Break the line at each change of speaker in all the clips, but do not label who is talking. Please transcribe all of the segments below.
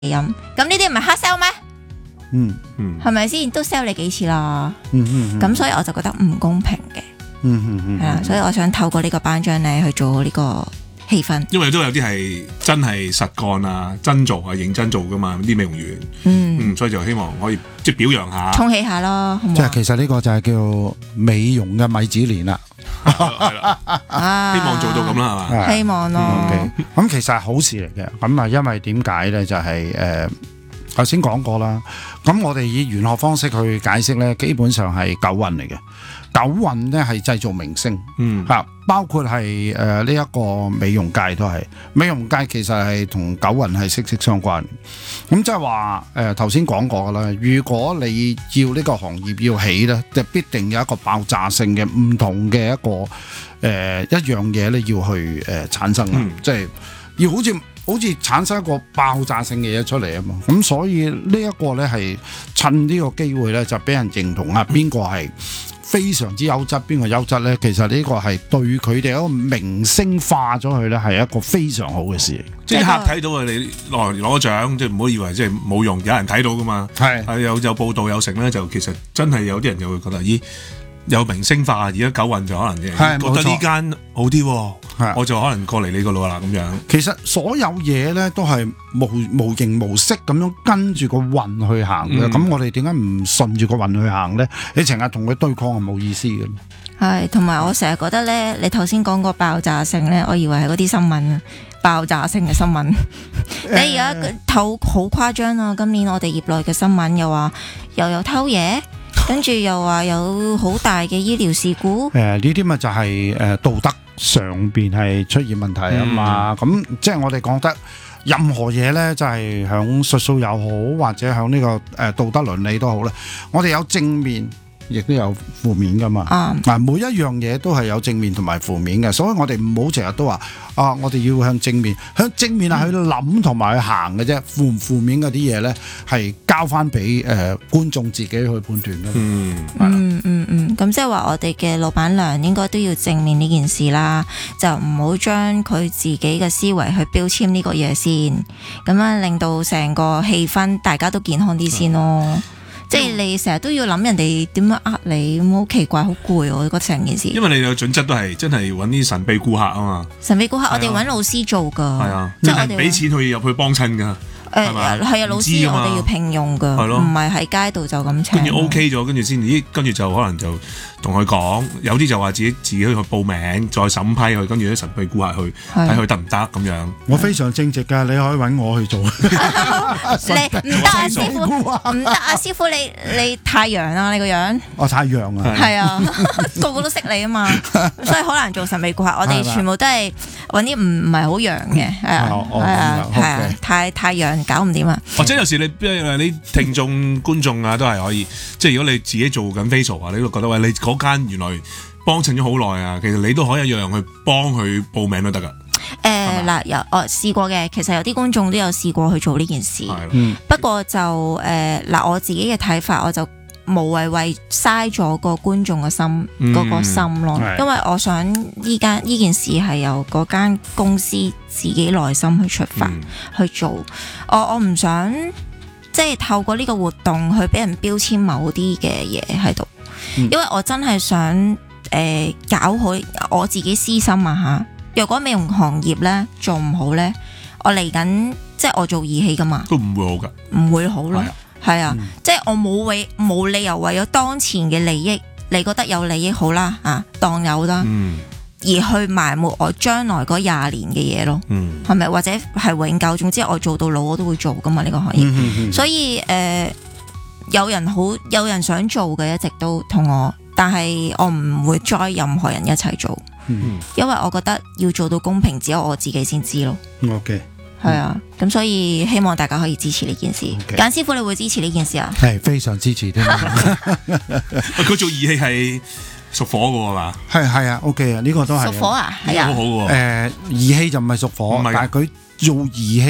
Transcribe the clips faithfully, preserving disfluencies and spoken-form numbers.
飲。咁呢啲唔係黑 sell 咩？
嗯
嗯，係咪先都 sell 你幾次啦？
嗯嗯，
咁所以我就覺得唔公平嘅。
嗯嗯嗯，
係啊，所以我想透過呢個頒獎禮去做好呢個氣氛。
因為都有啲係真係實幹啊、真做啊、認真做噶嘛，啲美容院。
嗯
嗯，所以就希望可以即係表揚下，
沖起下咯，好唔好？
即係其實呢個就係叫美容嘅米芝蓮啦。
係啦，
啊，
希望做到咁啦，係嘛？
希望咯。
OK，咁其實係好事嚟嘅。咁啊，因為點解咧？就係誒頭先講過啦。咁我哋以玄學方式去解釋咧，基本上係九運嚟嘅。九運咧係製造明星，
嗯
嚇，包括係誒呢一個美容界都係。美容界其實係同九運係息息相關。咁即係話誒頭先講過噶啦，如果你要呢個行業要起咧，就必定有一個爆炸性嘅唔同嘅一個誒、呃、一樣嘢咧要去誒、呃、產生啦，
嗯
即係要好似好似產生一個爆炸性嘅嘢出嚟啊嘛。咁所以呢一個咧係趁呢個機會咧就俾人認同啊邊個係非常之優質，邊個優質呢？其實呢個係對佢哋一個明星化咗佢呢，係一個非常好嘅事。
即係客睇到啊，你攞攞獎，即係唔好以為即係冇用，有人睇到噶嘛。
係
係有有報道有成咧，就其實真係有啲人就會覺得，咦，有明星化，而家九運就可能
係
覺得呢間好啲喎，
係
我就可能過嚟你個路啦咁樣。
其實所有嘢呢都係無無形無色咁樣跟住個運去行嘅。咁、
嗯、
我哋點解唔順住個運去行呢？你成日同佢對抗係冇意思嘅。
係，同埋我成日覺得咧，你頭先講個爆炸性咧，我以為係嗰啲新聞爆炸性嘅新聞。你而家頭好誇張啊！今年我哋業內嘅新聞又話又有偷嘢，跟住又話有好大嘅醫療事故。
誒呢啲咪就係誒道德上邊係出現問題啊嘛。咁、嗯、即係我哋講得任何嘢咧，就係響術數又好，或者響呢個誒道德倫理都好咧，我哋有正面，亦都有負面噶嘛。啊、嗯，每一樣嘢都係有正面同埋負面嘅，所以我哋唔好成日都話啊，我哋要向正面，向正面係去諗同埋去行嘅啫。負唔負面嗰啲嘢咧，係交翻俾誒觀眾自己去判斷嘅。
嗯，
嗯嗯嗯，咁即係話我哋嘅老闆娘應該都要正面呢件事啦，就唔好將佢自己嘅思維去標籤呢個嘢先，咁樣令到成個氣氛大家都健康啲先咯。嗯即係你成日都要諗人哋點樣呃你，咁好奇怪，好攰我覺得成件事。
因為你嘅準則都係真係揾啲神秘顧客啊嘛。
神秘顧客，我哋揾老師做噶。係
啊，即係俾錢去入去幫襯噶。
誒係啊，老師我哋要聘用噶，唔係喺街度就咁請。
跟住 OK 咗，跟住先，咦？跟住就可能就同佢講，有啲就話自己自己去報名，再審批佢，跟住啲神秘顧客去睇佢得唔得咁樣。
我非常正直㗎，你可以揾我去做。
你唔得啊，師傅，唔得啊，師傅，你你太陽啊，你個樣。
我太陽啊。
係啊，個個都識你啊嘛，所以好難做神秘顧客。我哋全部都係揾啲唔唔係好陽嘅，係啊，係啊，係啊，太太陽。搞唔掂啊！
或者有時你你聽眾觀眾啊，都係可以，即係如果你自己做緊 facial 啊，你都覺得喂，你嗰間原來幫襯咗好耐啊，其實你都可以一樣去幫佢報名都得噶。
誒嗱，有我試過嘅，其實有啲觀眾都有試過去做呢件事，
嗯、
不過就誒嗱，我自己嘅睇法，我就無謂為嘥咗個觀眾嘅心嗰、嗯、個心咯，因為我想依間呢件事係由嗰間公司自己內心去出發、嗯、去做，我我唔想即係透過呢個活動去俾人標籤某啲嘅嘢喺度，因為我真係想誒、呃、搞好我自己私心啊吓。若果美容行業咧做唔好咧，我嚟緊即係我做儀器噶嘛，
都唔會好噶，
唔會好咯。係啊，
嗯、
即係我冇為冇理由為咗當前嘅利益，你覺得有利益好啦啊，當有啦，
嗯、
而去埋沒我將來嗰廿年嘅嘢咯，係咪、嗯？或者係永久，總之我做到老我都會做噶嘛呢、這個行業，嗯嗯嗯、所以誒、呃，有人好有人想做嘅，一直都同我，但係我唔會再任何人一齊做，嗯、因為我覺得要做到公平，只有我自己先知咯。
OK。
係啊，咁所以希望大家可以支持呢件事。簡 Okay. 師傅，你會支持呢件事啊？
係非常支持添。
佢做儀器係屬火嘅係嘛？
係係啊 ，OK 啊，呢個都係
屬火啊，係啊，
好好喎。
誒，儀器就唔係屬火，但係佢做儀器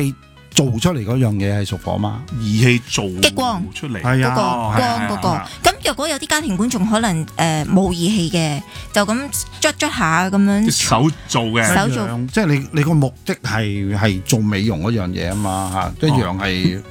做出嚟嗰樣嘢係屬火嘛？
儀器做
激光
出嚟，
係啊，
嗰個
係啊
光嗰個。咁若果有啲家庭觀眾可能誒冇儀器嘅，就咁捽捽下咁樣
手做嘅，
手做
一樣即係你你個目的係係做美容嗰樣嘢啊嘛嚇，一樣係